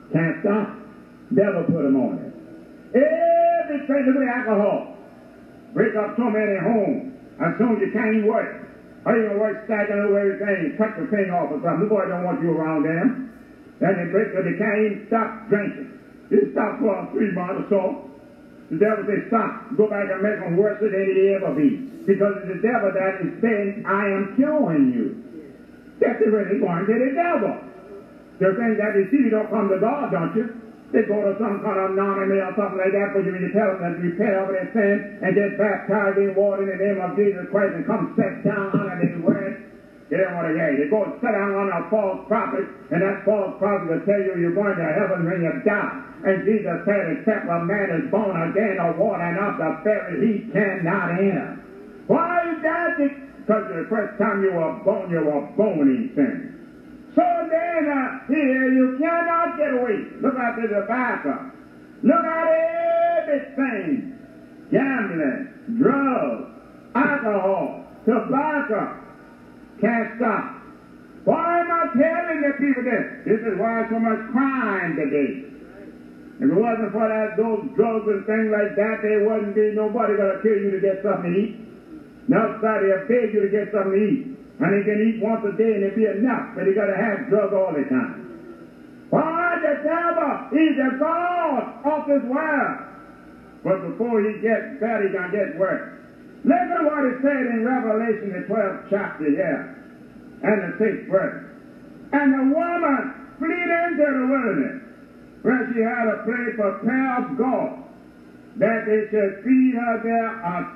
Can't stop. Devil put them on it. Everything, look at alcohol. Break up so many homes. As soon as you can't work. Or you can work stacking over everything, cut the thing off or something. The boy don't want you around them. Then they break up, they can't even stop drinking. You stop for 3 months or so. The devil says, stop. Go back and make them worse than they ever be. Because it's the devil that is saying, I am curing you. That's really going to the devil. The thing that they see, you don't come to God, don't you? They go to some kind of anonymous or something like that, but you need to tell them that repent of their sin and get baptized in water in the name of Jesus Christ and come sit down under the word. They don't want to hear you. They go and sit down on a false prophet, and that false prophet will tell you you're going to heaven when you die. And Jesus said, except a man is born again of water and of the Spirit, he cannot enter. Why is that? Because the first time you were born in sin. So then, here, you cannot get away. Look at the tobacco. Look at everything. Gambling, drugs, alcohol, tobacco. Can't stop. Why am I telling the people this? This is why so much crime today. If it wasn't for those drugs and things like that, there wouldn't be nobody going to kill you to get something to eat. Nobody will beg you to get something to eat. And he can eat once a day and it'll be enough, but he got to have drugs all the time. Why the devil? He's the God of this world. But before he gets better, he's going to get worse. Listen to what it said in Revelation, the 12th chapter here, and the 6th verse. And the woman fled into the wilderness, where she had a place prepared of God, that they should feed her there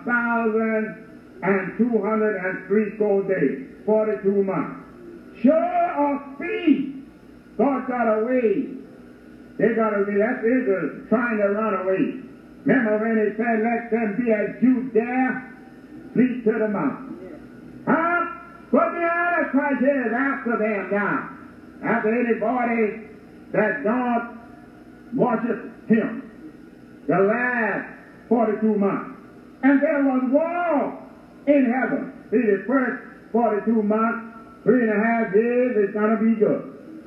1,260 days, 42 months. Sure of feed. God got away. They got away. That's Israel trying to run away. Remember when he said, let them be as you dare, flee to the mountain. Huh? But the Antichrist is after them now. After anybody that don't worship him. The last 42 months. And there was war in heaven. See, the first 42 months, 3.5 years, it's going to be good.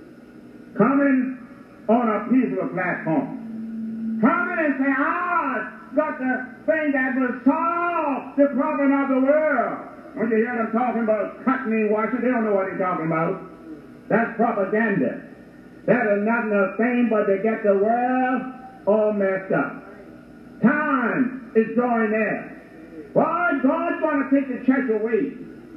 Coming on a peaceful platform. Coming and say, got the thing that will solve the problem of the world. When you hear them talking about cutting and washing, they don't know what they're talking about. That's propaganda. That is nothing a thing but to get the world all messed up. Time is going there. Why? God's going to take the church away.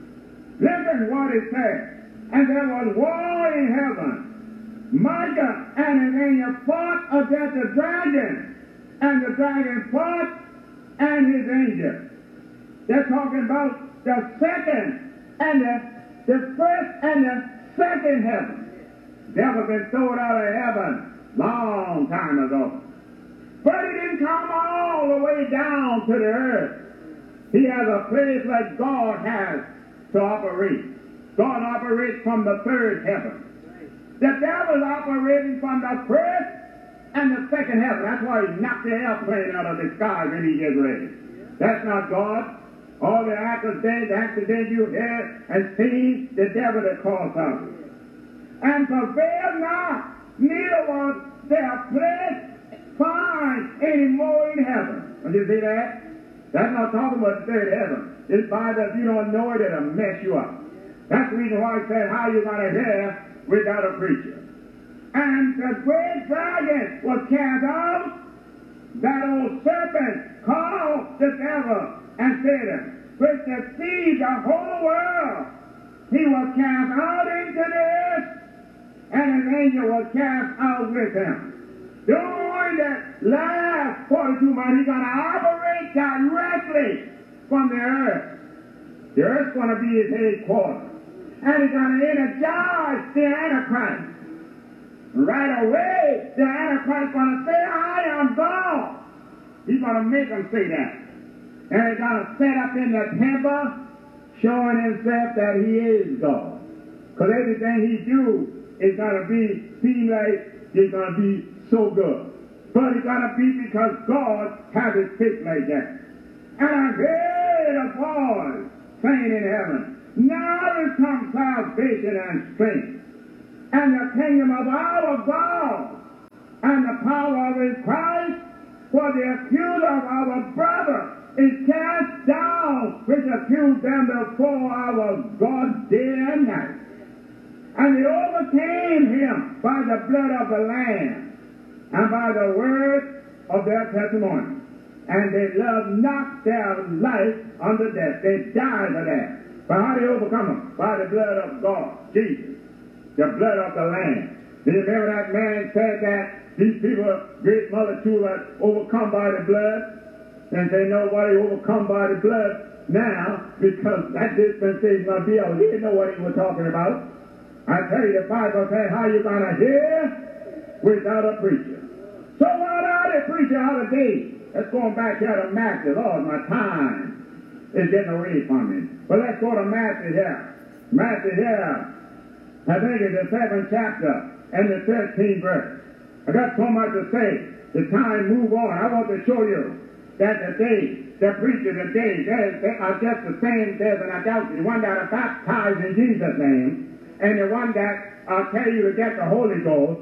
Listen what it says. And there was war in heaven. Michael and his angel fought against the dragon. And the dragon fought and his angel. They're talking about the second and the first and the second heaven. Devil been thrown out of heaven long time ago. But he didn't come all the way down to the earth. He has a place like God has to operate. God operates from the third heaven. The devil's operating from the first and the second heaven. That's why he knocked the airplane out of the sky when he gets ready. That's not God. All the accidents you hear and see, the devil that caused out. And prevail not, neither was their place find any more in heaven. Did you see that? That's not talking about the third heaven. This Bible, if you don't know it, it'll mess you up. That's the reason why I said, how you going to hear without a preacher? And the great dragon was cast out, that old serpent called the devil and Satan, which deceived the whole world. He was cast out into the earth, and his angel was cast out with him. During the last 42 months, he's going to operate directly from the earth. The earth's going to be his headquarters. And he's going to energize the Antichrist. Right away, the Antichrist is going to say, I am God. He's going to make him say that. And he's going to set up in the temple, showing himself that he is God. Because everything he do is going to seem like it's going to be so good. But it's going to be because God has it fixed like that. And I heard a voice saying in heaven, now is come salvation and strength, and the kingdom of our God, power of his Christ, for the accuser of our brother is cast down, which accused them before our God day and night. And they overcame him by the blood of the Lamb and by the word of their testimony. And they loved not their life unto death. They died for that. But how do you overcome them? By the blood of God, Jesus, the blood of the Lamb. Do you remember that man said that these people, great multitude, are overcome by the blood? And they know why they overcome by the blood now, because that dispensation of the deal. He didn't know what he was talking about. I tell you, the Bible says, how you going to hear without a preacher? So what are the preacher out of date? Let's go back here to Matthew. Lord, my time is getting away from me. But let's go to Matthew here. Matthew here, I think it's the 7th chapter and the 13th verse. I got so much to say. The time move on. I want to show you that the preacher today, they are just the same. There's an adultery. The one that are baptized in Jesus' name, and the one that tell you to get the Holy Ghost.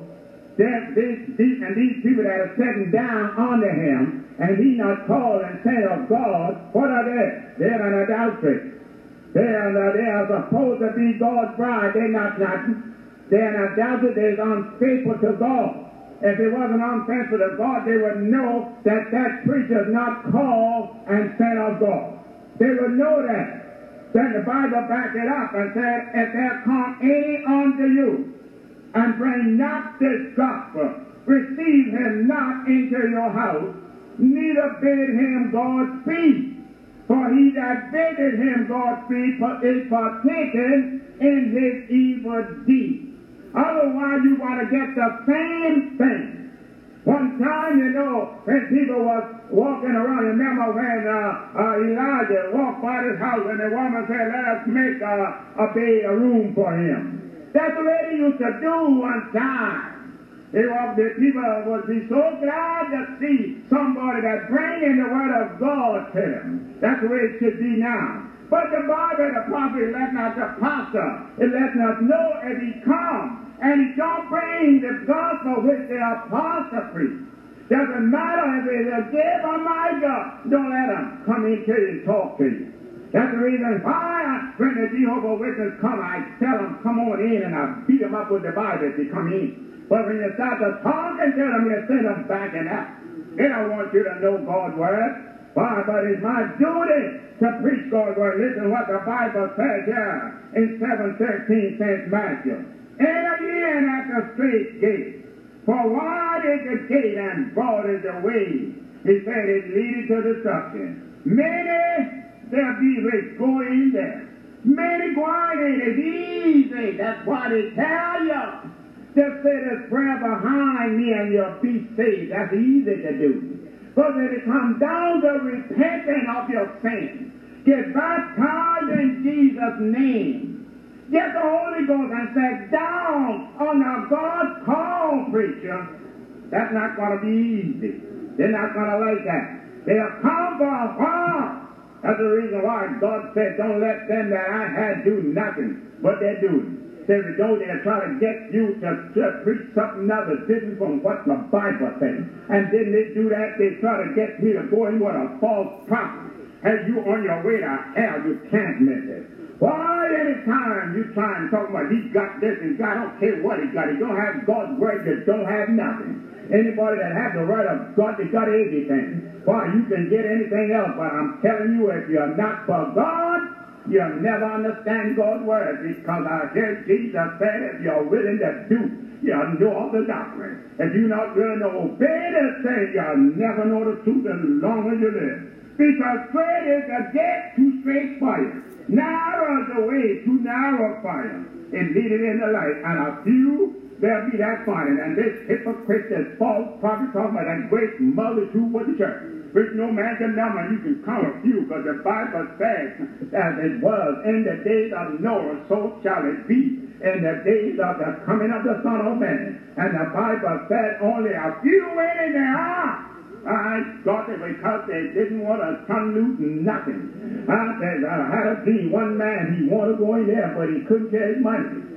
These people that are sitting down under him, and he not called and sent of God, what are they? They're an adultery. They are supposed to be God's bride. They're not nothing. They're an adultery. They're unfaithful to God. If they wasn't unfaithful to God, they would know that that preacher is not called and sent of God. They would know that. Then the Bible backed it up and said, if there come any unto you, and bring not this gospel, receive him not into your house, neither bid him Godspeed. For he that biddeth him Godspeed is partaken in his evil deed. Otherwise, you want to get the same thing. One time, you know, when people was walking around, remember when Elijah walked by his house and the woman said, let us make a room for him. That's the way they used to do one time. The people would be so glad to see somebody that bringing the word of God to them. That's the way it should be now. But the Bible, the prophet, letting us the pastor, it letting us know if he comes and he don't bring the gospel which the apostle preached. Doesn't matter if it's a gift or my God. Don't let him come in to you and talk to you. That's the reason why when the Jehovah's Witnesses come, I tell them, come on in, and I beat them up with the Bible if they come in. But when you start to talk and tell them, you send them backing up. They don't want you to know God's word. Why? But it's my duty to preach God's word. Listen what the Bible says here in 7:13 St. Matthew. Enter ye in at the straight gate. For wide is the gate and broad is the way. He said it leadeth to destruction. Many there be which go in there. Many going in is easy. That's why they tell you. Just say this prayer behind me and you'll be saved. That's easy to do. But when it comes down to repenting of your sins, get baptized in Jesus' name. Get the Holy Ghost and sit down under God's call, preacher. That's not going to be easy. They're not going to like that. They'll come for a while. That's the reason why God said, don't let them that I had do nothing, but they're doing. They go there and try to get you to preach something other different from what the Bible says. And then they do that, they try to get me to go in with a false prophet. As you on your way to hell, you can't miss it. Why, anytime you try and talk about he got this and God, I don't care what he got. He don't have God's word, you don't have nothing. Anybody that has the word of God, they got everything. Why, you can get anything else, but I'm telling you, if you're not for God, you'll never understand God's word, because I hear Jesus said, if you're willing to do, you'll know all the doctrine. If you're not willing to obey the thing, you'll never know the truth as long as you live. Because straight is the gate to straight fire. Narrow is the way to narrow fire. And lead it in the light. And a few there'll be that finding. And this hypocrite, this false prophet, talking about that great multitude with the church, which no man can number. You can count a few, because the Bible says, as it was in the days of Noah, so shall it be in the days of the coming of the Son of Man. And the Bible said only a few went in there are. I got it because they didn't want to turn loose nothing. I said, I had a dream. One man, he wanted to go in there, but he couldn't get his money.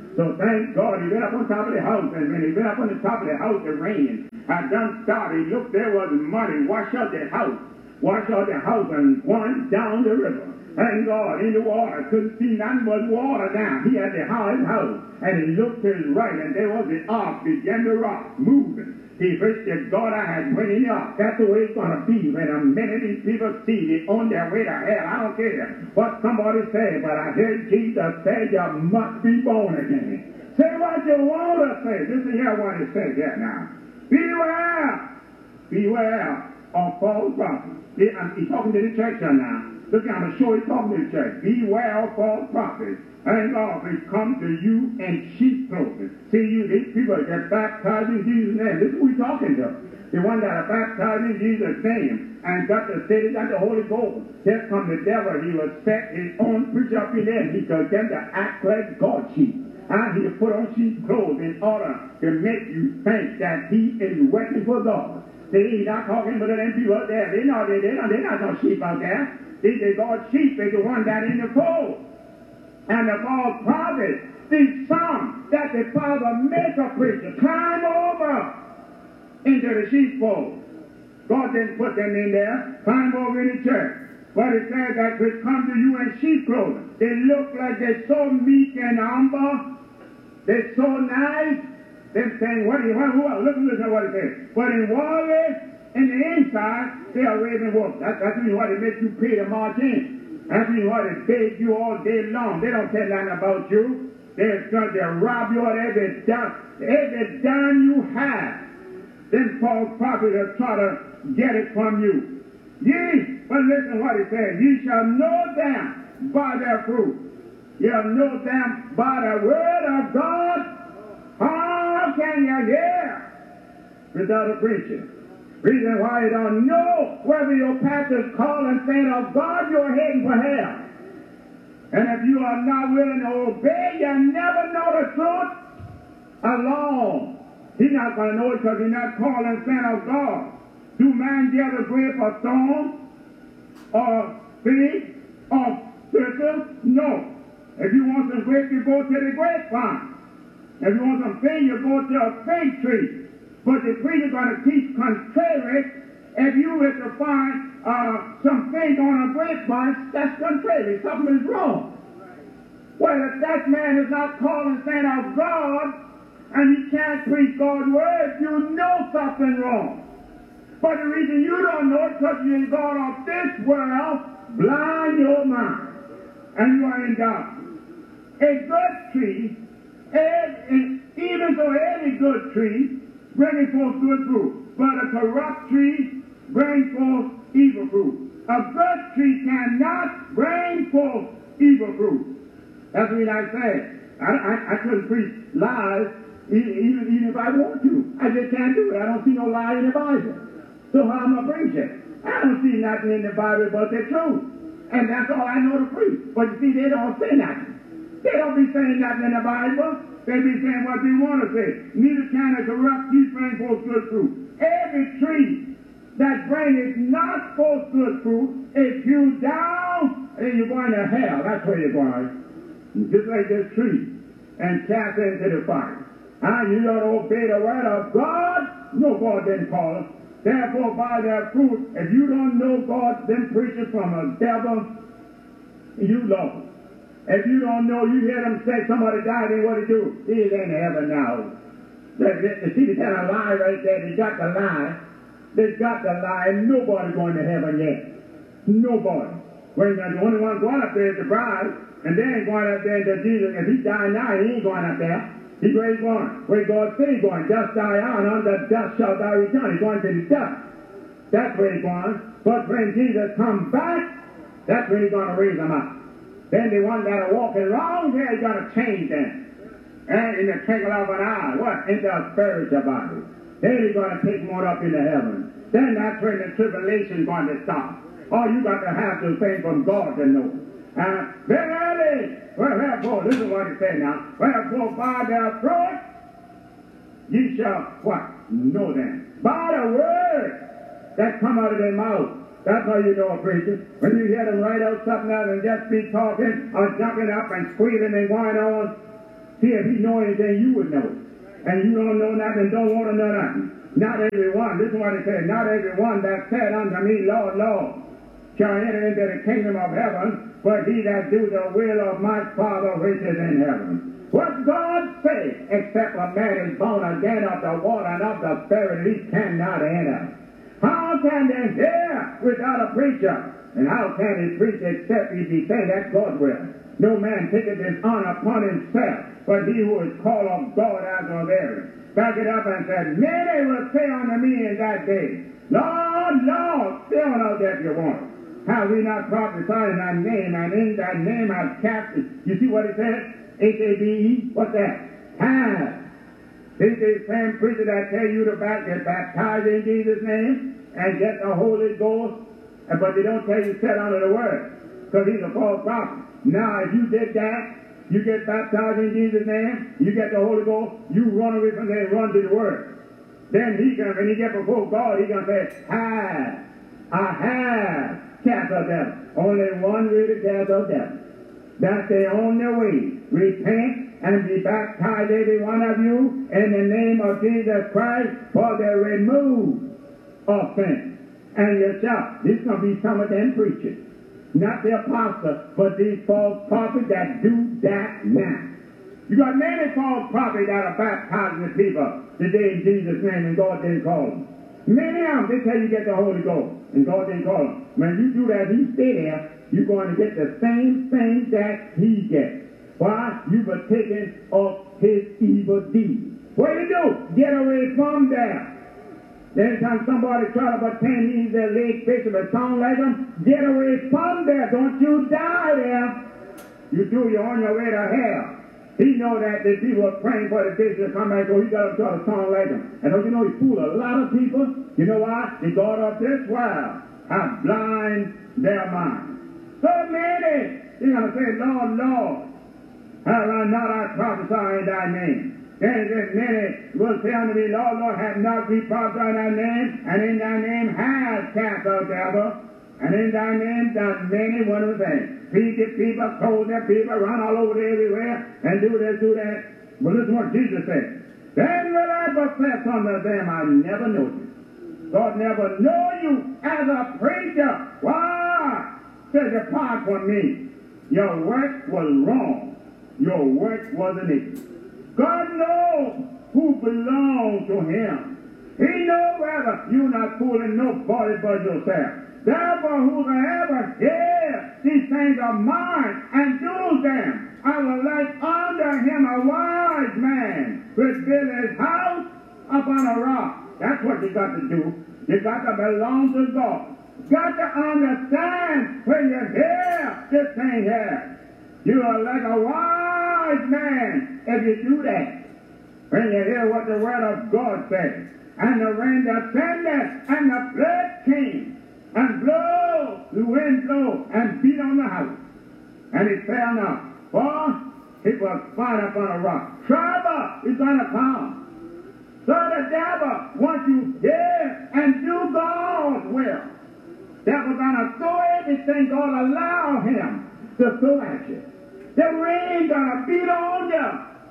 So thank God he went up on top of the house, and when he went up on the top of the house, it rained. I done started. He looked, there was money. Wash out the house. Wash out the house and went down the river. Thank God, in the water. Couldn't see nothing but water now. He had the house, and he looked to his right, and there was the ark, began to rock, moving. He wished that God I had went in the ark. That's the way it's going to be when a minute these people see it on their way to hell. I don't care what somebody said, but I heard Jesus say you must be born again. Say what you want to say. Listen here what it says here now. Beware! Beware of false prophets. He's talking to the church here now. Look, I'm sure he's talking to the church. Beware of false prophets. And God will come to you in sheep clothing. See, you, these people get baptized in Jesus' name. This is who we're talking to. The one that are baptized in Jesus' name and got the city, got the Holy Ghost. Here come the devil. He will set his own preacher up in there. He told them to act like God sheep. And he put on sheep clothes in order to make you think that he is working for God. See, he's not talking about them people out there. They're not no sheep out there. These are God's sheep. They're the one that in the fold. And the false prophet, these some that the Father make a preacher climb over into the sheepfold. God didn't put them in there, climb over in the church. But it says that they come to you in sheep clothing. They look like they're so meek and humble. They're so nice. They're saying, listen to what it says. But in warriors, in the inside, they are raving wolves. That's why they make you pay to march in. That's why they beg you all day long. They don't care nothing about you. They're going to rob you of every dime you have. Then false prophets will try to get it from you. But listen what it says. Ye shall know them by their fruit. You'll know them by the word of God. How can you hear without a preacher? Reason why you don't know whether your pastor's calling saying of God, you're heading for hell. And if you are not willing to obey, you never know the truth alone. He's not going to know it because he's not calling saying of God. Do man gather grape or thorn or fig or thistles? No. If you want some grapes, you go to the grapevine. If you want some fig, you go to a fig tree. But the preacher's going to teach contrary. If you were to find something on a grapevine, that's contrary. Something is wrong. Well, if that man is not calling saying of God, and he can't preach God's word, you know something wrong. But the reason you don't know it is because you're in God of this world, blind your mind, and you are in darkness. A good tree, even so any good tree, bringing forth good fruit, but a corrupt tree brings forth evil fruit. A good tree cannot bring forth evil fruit. That's what I said. I couldn't preach lies even if I want to. I just can't do it. I don't see no lie in the Bible. So how am I preaching? I don't see nothing in the Bible but the truth. And that's all I know to preach. But you see, they don't say nothing. They don't be saying nothing in the Bible. They be saying what they want to say. Neither can a corrupt tree bring forth good fruit. Every tree that bringeth not forth good fruit is hewed down, and you're going to hell. That's where you're going. Just like this tree, and cast into the fire. And you don't obey the word of God. No, God didn't call us. Therefore, by their fruit, if you don't know God, then preachers from a devil, you lost. If you don't know, you hear them say somebody died, then what do you do? He's in heaven now. See, they tell a lie right there. They got the lie. They got the lie, and nobody going to heaven yet. Nobody. Well, the only one going up there is the bride, and they ain't going up there until Jesus. If he died now, he ain't going up there. He's where he's going. Where God said he's going. Dust die on, under dust shall thou return. He's going to the dust. That's where he's going. But when Jesus comes back, that's when he's going to raise them up. Then the one that are walking wrong here is going to change them. And in the twinkle of an eye, what? Into a spiritual body. Then he's going to take them on up into heaven. Then that's when the tribulation is going to stop. Oh, you got to have those things from God to know. Verily, wherefore, this is what he said now. Wherefore, by their fruit, ye shall, what? Know them. By the word that come out of their mouth. That's how you know a preacher. When you hear them write out something out and just be talking or jumping up and squealing and going on, See if he know anything you would know. And you don't know nothing, don't want to know nothing. Not everyone, this is what it says, not everyone that said unto me, Lord, Lord, shall enter into the kingdom of heaven, but he that do the will of my Father which is in heaven. What God said, except a man is born again of the water and of the Spirit, he cannot enter. How can they hear without a preacher? And how can he preach except he be sent? That's God's will. No man taketh his honor upon himself, but he who is called of God as of Aaron. Back it up and said, many will say unto me in that day, Lord, Lord, still know that you want. Have we not prophesied in thy name, and in thy name have cast it? You see what it says? H-A-B-E? What's that? Have. This is the same preacher that tell you to get baptized in Jesus' name and get the Holy Ghost, but they don't tell you set under the word, because he's a false prophet. Now, if you did that, you get baptized in Jesus' name, you get the Holy Ghost, you run away from there and run to the Word. Then when he get before God, he going to say, I have cast out devils. Only one way to cast out devils. That's the only way. Repent and be baptized, every one of you, in the name of Jesus Christ, for the remove of sin. And yourself. This is going to be some of them preachers. Not the apostle, but these false prophets that do that now. You got many false prophets that are baptizing the people today in Jesus' name, and God didn't call them. Many of them, they tell you get the Holy Ghost, and God didn't call them. When you do that, you stay there, you're going to get the same thing that he gets. Why? You've taken of his evil deeds. What do you do? Get away from there. Anytime somebody try to pretend he's their leg fixer but sound like them, get away from there. Don't you die there. You do, you're on your way to hell. He know that the people are praying for the bishop to come back, so he got to try to sound like them. And don't you know he fooled a lot of people? You know why? They got up this while have blind their minds. So many, they're going to say, Lord, Lord, have I not I prophesy in thy name? Then many will say unto me, Lord, Lord, have not we prophesied in thy name, and in thy name have cast out devils, and in thy name done many wonderful things. Feed the people, clothe the people, run all over everywhere, and do this, do that. But listen what Jesus said. Then will I profess unto them, I never know you. God never know you as a preacher. Why? Said, depart from me. Your work was wrong. Your work was iniquity. God knows who belongs to him. He knows whether you're not fooling nobody but yourself. Therefore, whosoever hears these things of mine and does them, I will like unto him a wise man which built his house upon a rock. That's what you got to do. You got to belong to God. You got to understand when you hear this thing here. You are like a wise man if you do that. When you hear what the word of God says. And the rain descended, and the flood came, and blow, the wind blew, and beat on the house. And it fell not. For it was fine upon a rock. Trouble is going to come. So the devil wants you hear and do God's will. Devil going to throw everything God allow him to throw at you. The rain gonna beat on you.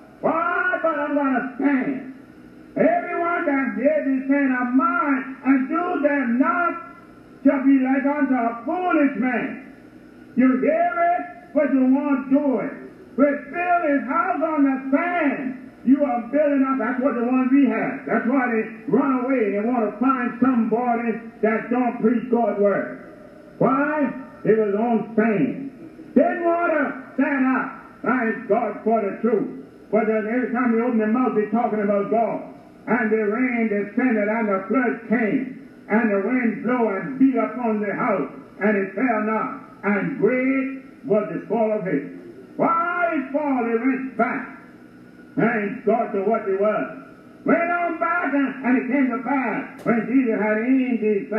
Why? But I'm gonna stand. Everyone that hears these things of mine and do them not shall be like unto a foolish man. You hear it, but you won't do it. But build his house on the sand. You are building up. That's what the ones we have. That's why they run away. They want to find somebody that don't preach God's word. Why? It was on sand. Didn't want to stand up. Thank God for the truth. But every time they open their mouth, they're talking about God. And the rain descended, and the flood came, and the wind blew and beat upon the house, and it fell not. And great was the fall of it. Why it fall? It went back. Thank God to what it was. Went on back, and it came to pass when Jesus had ended these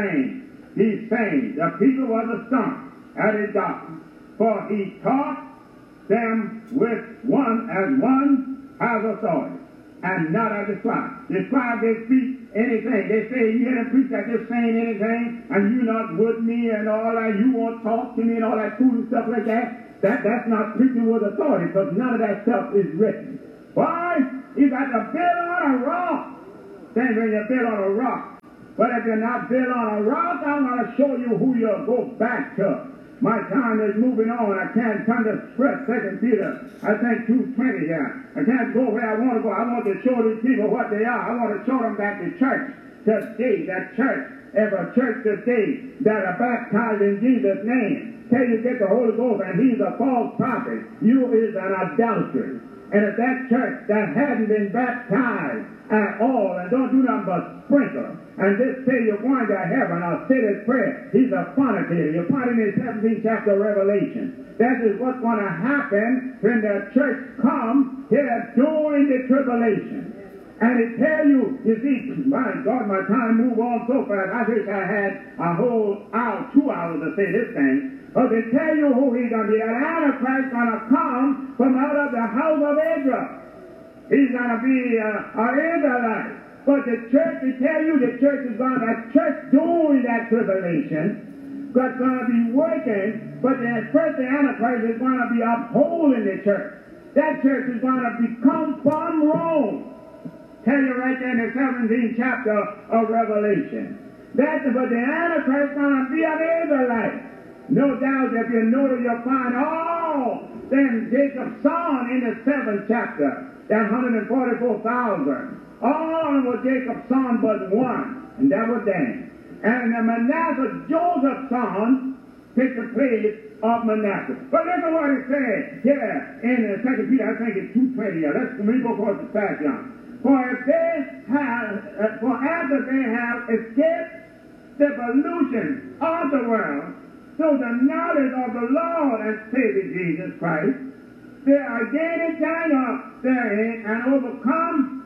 things, the people was astonished at his doctrine. For he taught them with one has authority, and not as the scribe. The scribe, they speak anything. They say, you hear them preach that they're saying anything, and you not with me and all that, you won't talk to me and all that foolish stuff like that. That's not preaching with authority, because none of that stuff is written. Why? You got to build on a rock. Then when you build on a rock. But if you're not built on a rock, I'm going to show you who you'll go back to. My time is moving on. I can't turn the stress. 2 Peter, I think 2:20 here. I can't go where I want to go. I want to show these people what they are. I want to show them that the church today, that church, every church today that are baptized in Jesus' name, till you get the Holy Ghost and he's a false prophet, you is an adultery. And if that church that hadn't been baptized at all and don't do nothing but sprinkle and just say you're going to heaven or say this prayer, he's a fornicator. You find in the 17th chapter of Revelation. That is what's going to happen when the church comes here during the tribulation. And it tell you, you see, my God, my time move on so fast. I wish I had a whole hour, 2 hours to say this thing. But they tell you who he's going to be. An Antichrist going to come from out of the house of Israel. He's going to be an Israelite. But the church, they tell you the church is going to, the church during that tribulation, God's going to be working, but first the Antichrist is going to be upholding the church. That church is going to become from Rome. Tell you right there in the 17th chapter of Revelation. But the Antichrist is going to be an Israelite. No doubt if you notice you'll find all then Jacob's son in the 7th chapter, that 144,000. All was Jacob's son but one, and that was Dan. And Manasseh, Joseph's son, took the place of Manasseh. But look at what it says here in 2 Peter, I think it's 2:20 here. Let me go across the fast, John. For if they have, for after they have escaped the pollution of the world, so the knowledge of the Lord and Savior Jesus Christ, they are gaining China therein and overcome.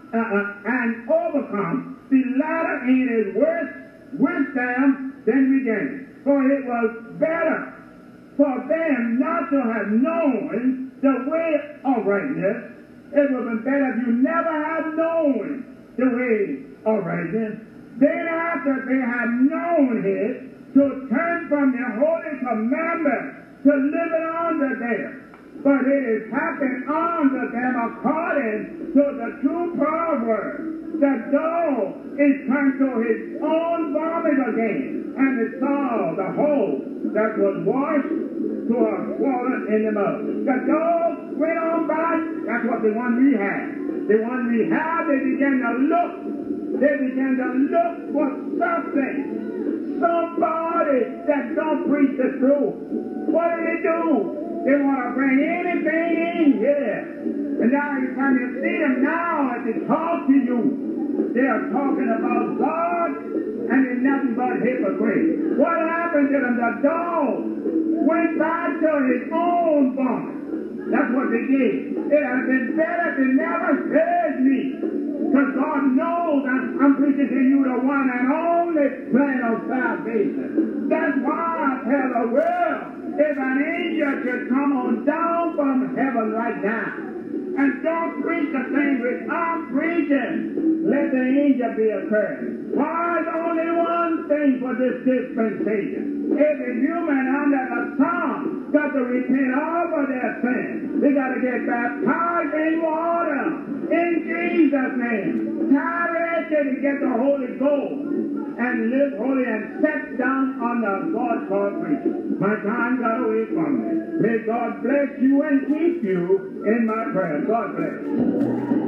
The latter end is worse with them than beginning. For it was better for them not to have known the way of righteousness. It would have been better if you never had known the way of righteousness. Then after they had known it, to turn from the holy commandment to live it under them. But it is happened unto them according to the true proverb. The dog is turned to his own vomit again, and the sow, the hoe that was washed, to a swallow in the mud. The dog went on by. That's what the one we had. The one we had, they began to look. They began to look for something. Somebody that don't preach the truth. What do? They want to bring anything in here. And now every time you see them now, as they talk to you, they are talking about God, and it's nothing but hypocrite. What happened to them? The dog went back to his own vomit. That's what they did. It had been better to never heard me. Because God knows I'm preaching to you the one and only plan of salvation. That's why I tell the world, if an angel should come on down from heaven right now, and don't preach the thing which I'm preaching, let the angel be accursed. Why is only one thing for this dispensation? Every human under the sun got to repent all of their sins. They got to get baptized in water in Jesus' name. Direct to get the Holy Ghost and live holy and set down under God's called preacher. My time got away from me. May God bless you and keep you in my prayer. God bless you.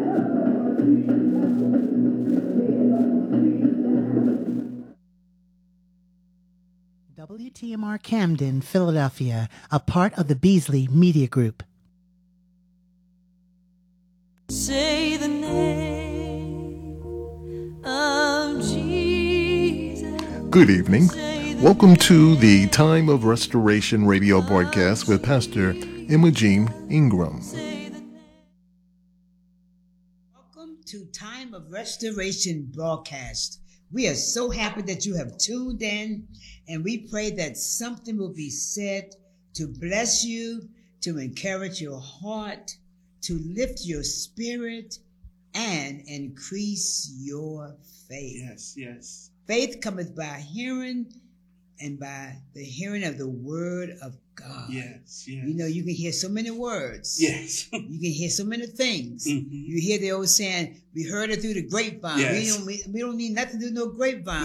WTMR Camden, Philadelphia, a part of the Beasley Media Group. Say the name of Jesus. Good evening. Welcome to the Time of Restoration radio broadcast with Pastor Imogene Ingram. Welcome to Time of Restoration broadcast. We are so happy that you have tuned in, and we pray that something will be said to bless you, to encourage your heart, to lift your spirit, and increase your faith. Yes. Faith cometh by hearing, and by the hearing of the word of God. Yes, yes. You know, you can hear so many words. Yes. You can hear so many things. Mhm. You hear the old saying, we heard it through the grapevine. Yes. We don't need nothing to do with no grapevine.